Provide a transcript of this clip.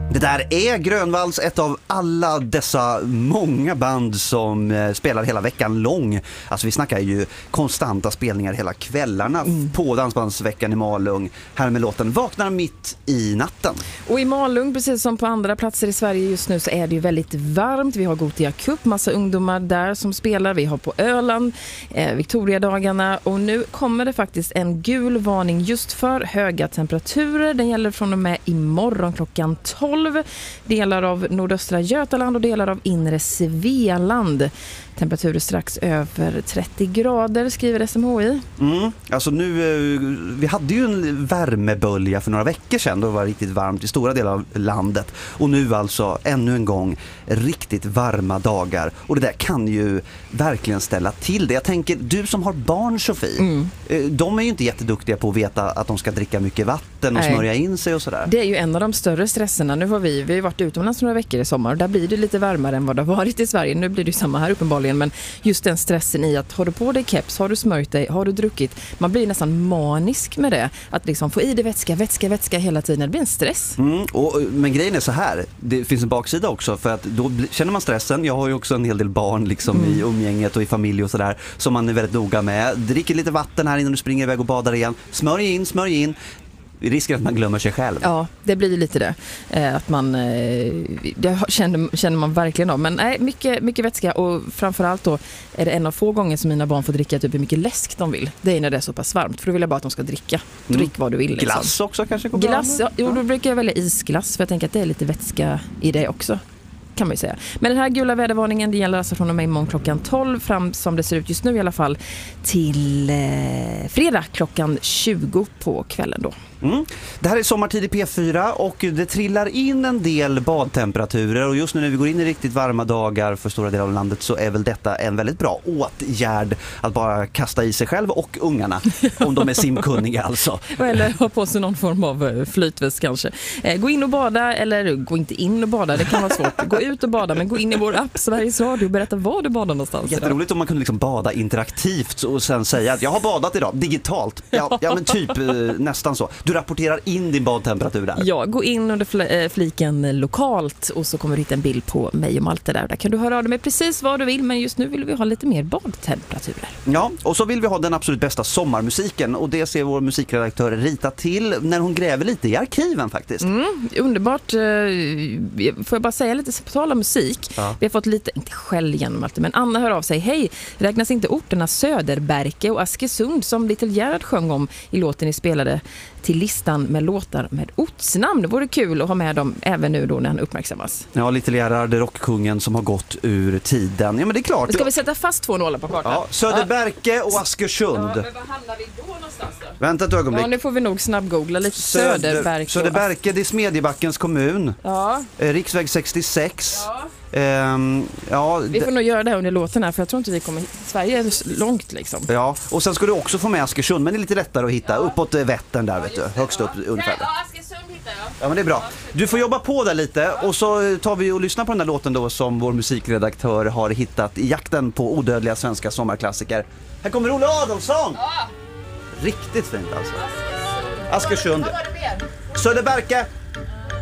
Det där är Grönvalls, ett av alla dessa många band som spelar hela veckan lång. Alltså vi snackar ju konstanta spelningar hela kvällarna på Dansbandsveckan i Malung. Här med låten Vaknar mitt i natten. Och i Malung, precis som på andra platser i Sverige just nu, så är det ju väldigt varmt. Vi har Gothia Cup, massa ungdomar där som spelar. Vi har på Öland, Victoriadagarna, och nu kommer det faktiskt en gul varning just för höga temperaturer. Den gäller från och med imorgon klockan 12. Delar av nordöstra Götaland och delar av inre Svealand. Temperaturer strax över 30 grader, skriver SMHI. Alltså nu, vi hade ju en värmebölja för några veckor sedan. Då var det riktigt varmt i stora delar av landet. Och nu alltså ännu en gång riktigt varma dagar. Och det där kan ju verkligen ställa till det. Jag tänker, du som har barn, Sofie, de är ju inte jätteduktiga på att veta att de ska dricka mycket vatten och smörja in sig och sådär. Det är ju en av de större stresserna. Nu har vi har varit utomlands några veckor i sommar och där blir det lite varmare än vad det har varit i Sverige. Nu blir det ju samma här uppenbarligen. Men just den stressen i att har du på dig keps, har du smörjt dig, har du druckit, man blir nästan manisk med det. Att liksom få i dig vätska hela tiden, det blir en stress. Men grejen är så här, det finns en baksida också, för att då känner man stressen. Jag har ju också en hel del barn liksom i umgänget och i familj och sådär, som man är väldigt noga med. Dricker lite vatten här innan du springer iväg och badar igen. Smörj in. Risken att man glömmer sig själv. Ja, det blir lite det. Att man, det känner man verkligen av. Men nej, mycket vätska, och framförallt då är det en av få gånger som mina barn får dricka typ hur mycket läsk de vill. Det är när det är så pass varmt, för då vill jag bara att de ska dricka. Drick vad du vill. Liksom. Glass också kanske? Glass, ja. Jo, då brukar jag välja isglass, för jag tänker att det är lite vätska i det också, kan man ju säga. Men den här gula vädervarningen, det gäller alltså från och med imorgon klockan 12 fram, som det ser ut just nu i alla fall, till fredag klockan 20 på kvällen då. Det här är sommartid i P4 och det trillar in en del badtemperaturer, och just nu när vi går in i riktigt varma dagar för stora delar av landet så är väl detta en väldigt bra åtgärd att bara kasta i sig själv och ungarna, om de är simkunniga alltså. Eller ha på sig någon form av flytväst kanske. Gå in och bada, eller gå inte in och bada, det kan vara svårt. Gå ut och bada, men gå in i vår app Sveriges Radio och berätta var du badar någonstans. Jätteroligt om man kunde liksom bada interaktivt och sen säga att jag har badat idag, digitalt. Ja men typ nästan så. Du rapporterar in din badtemperatur där. Ja, gå in under fliken lokalt och så kommer du hitta en bild på mig och Malte där. Där kan du höra av dig med precis vad du vill, men just nu vill vi ha lite mer badtemperaturer. Ja, och så vill vi ha den absolut bästa sommarmusiken, och det ser vår musikredaktör Rita till när hon gräver lite i arkiven faktiskt. Underbart. Får jag bara säga lite på tal om musik. Ja. Vi har fått lite, inte skäll igen Malte, men Anna hör av sig. Hej, räknas inte orterna Söderberke och Askersund som Little Gerhard sjöng om i låten ni spelade till listan med låtar med ortsnamn? Det vore kul att ha med dem även nu då när han uppmärksammas. Ja, Little Gerhard, rockkungen som har gått ur tiden. Ja, men det är klart. Ska vi sätta fast 2 nollor på kartan? Ja, Söderberke och Askersund. Ja, men vad hamnar vi då någonstans då? Vänta ett ögonblick. Ja, nu får vi nog snabbgoogla lite. Söderberke. Söderberke, det är Smedjebackens kommun. Ja. Riksväg 66. Ja. Vi får nog göra det under låten här, för jag tror inte vi kommer Sverige är långt liksom. Ja, och sen ska du också få med Askersund, men det är lite lättare att hitta uppåt Vättern där, vet du, högst upp ungefär. Ja, Askersund hittar jag. Ja, men det är bra. Du får jobba på där lite, och så tar vi och lyssnar på den där låten då som vår musikredaktör har hittat i jakten på odödliga svenska sommarklassiker. Här kommer Olle Adolfsson. Ja. Riktigt fint alltså. Askersund. Vad var det mer? Söderberke.